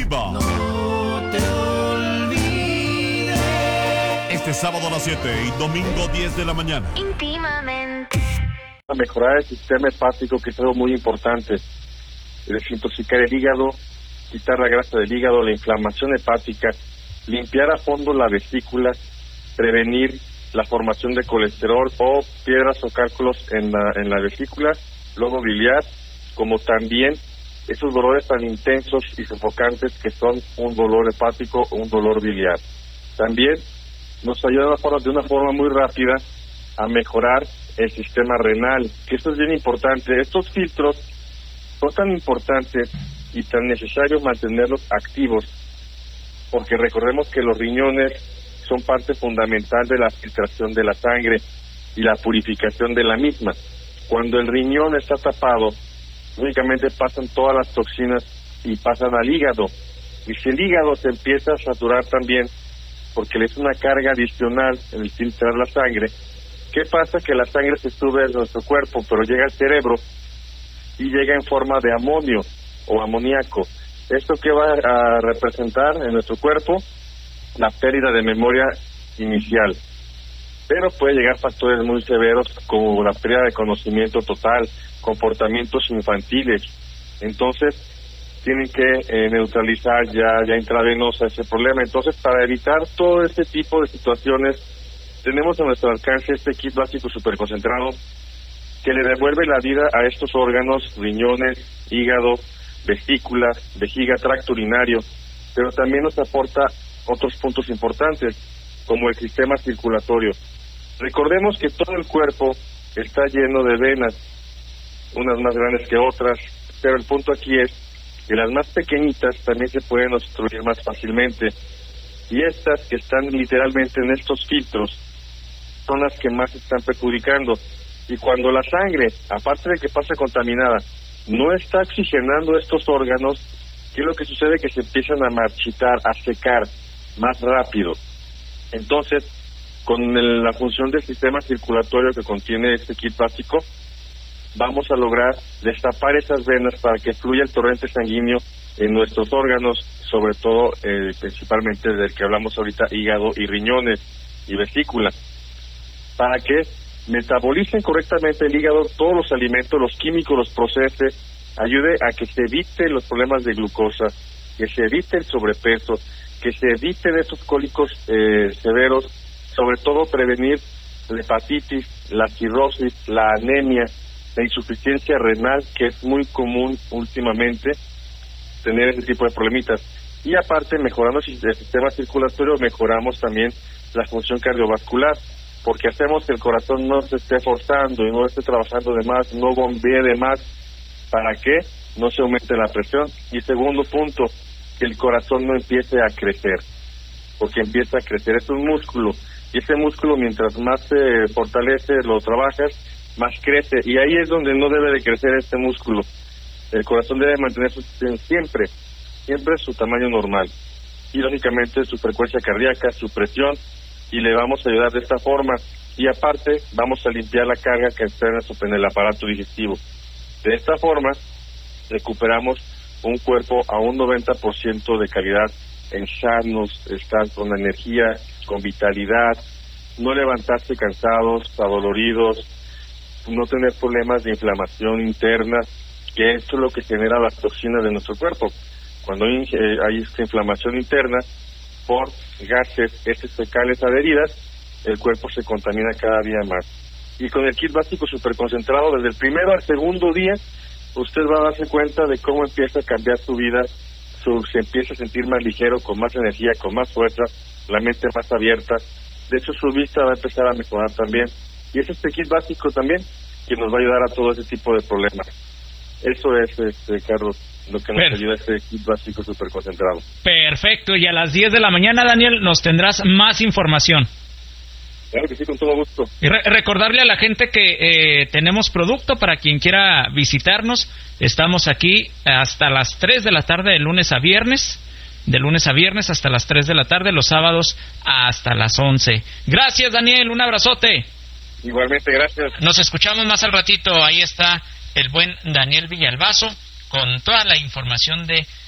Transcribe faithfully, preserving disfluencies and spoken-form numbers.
Viva. No te olvides. Este sábado a las siete y domingo diez de la mañana. Íntimamente. A mejorar el sistema hepático, que es algo muy importante. Desintoxicar el hígado, quitar la grasa del hígado, la inflamación hepática, limpiar a fondo la vesícula, prevenir la formación de colesterol o piedras o cálculos en la, en la vesícula, lobo biliar, como también esos dolores tan intensos y sofocantes que son un dolor hepático o un dolor biliar. También nos ayuda de una forma muy rápida a mejorar el sistema renal, que esto es bien importante. Estos filtros son tan importantes y tan necesarios mantenerlos activos, porque recordemos que los riñones son parte fundamental de la filtración de la sangre y la purificación de la misma. Cuando el riñón está tapado, únicamente pasan todas las toxinas y pasan al hígado. Y si el hígado se empieza a saturar también, porque le es una carga adicional en el filtrar la sangre, ¿qué pasa? Que la sangre se sube a nuestro cuerpo, pero llega al cerebro y llega en forma de amonio o amoníaco. ¿Esto qué va a representar en nuestro cuerpo? La pérdida de memoria inicial. Pero puede llegar factores muy severos como la pérdida de conocimiento total, comportamientos infantiles. Entonces, tienen que eh, neutralizar ya, ya intravenosa ese problema. Entonces, para evitar todo este tipo de situaciones, tenemos a nuestro alcance este kit básico superconcentrado que le devuelve la vida a estos órganos, riñones, hígado, vesícula, vejiga, tracto urinario, pero también nos aporta otros puntos importantes, como el sistema circulatorio. Recordemos que todo el cuerpo está lleno de venas, unas más grandes que otras, pero el punto aquí es que las más pequeñitas también se pueden obstruir más fácilmente, y estas que están literalmente en estos filtros son las que más están perjudicando. Y cuando la sangre, aparte de que pasa contaminada, no está oxigenando estos órganos, ¿qué es lo que sucede? Que se empiezan a marchitar, a secar más rápido. Entonces, con el, la función del sistema circulatorio que contiene este kit básico, vamos a lograr destapar esas venas para que fluya el torrente sanguíneo en nuestros órganos, sobre todo, eh, principalmente del que hablamos ahorita, hígado y riñones y vesícula, para que metabolicen correctamente el hígado todos los alimentos, los químicos, los procese, ayude a que se evite los problemas de glucosa, que se evite el sobrepeso, que se eviten esos cólicos eh, severos, sobre todo prevenir la hepatitis, la cirrosis, la anemia, la insuficiencia renal, que es muy común últimamente tener ese tipo de problemitas. Y aparte, mejorando el sistema circulatorio, mejoramos también la función cardiovascular, porque hacemos que el corazón no se esté forzando y no esté trabajando de más, no bombee de más, para que no se aumente la presión. Y segundo punto, que el corazón no empiece a crecer, porque empieza a crecer, es un músculo, y ese músculo mientras más se fortalece, lo trabajas, más crece, y ahí es donde no debe de crecer este músculo. El corazón debe mantener su, siempre, siempre su tamaño normal, y lógicamente su frecuencia cardíaca, su presión, y le vamos a ayudar de esta forma, y aparte vamos a limpiar la carga que está en el aparato digestivo. De esta forma recuperamos un cuerpo a un noventa por ciento de calidad, en sanos, estar con energía, con vitalidad, no levantarse cansados, adoloridos, no tener problemas de inflamación interna, que esto es lo que genera las toxinas de nuestro cuerpo. Cuando hay, eh, hay esta inflamación interna por gases, heces fecales adheridas, el cuerpo se contamina cada día más. Y con el kit básico superconcentrado, desde el primero al segundo día, usted va a darse cuenta de cómo empieza a cambiar su vida, su, se empieza a sentir más ligero, con más energía, con más fuerza, la mente más abierta. De hecho, su vista va a empezar a mejorar también. Y es este kit básico también que nos va a ayudar a todo ese tipo de problemas. Eso es, este, Carlos, lo que nos ayuda este kit básico superconcentrado. Perfecto, y a las diez de la mañana, Daniel, nos tendrás más información. Claro que sí, con todo gusto. Y re- recordarle a la gente que eh, tenemos producto para quien quiera visitarnos. Estamos aquí hasta las tres de la tarde de lunes a viernes. De lunes a viernes hasta las tres de la tarde, los sábados hasta las once. Gracias, Daniel, un abrazote. Igualmente, gracias. Nos escuchamos más al ratito. Ahí está el buen Daniel Villalbazo con toda la información de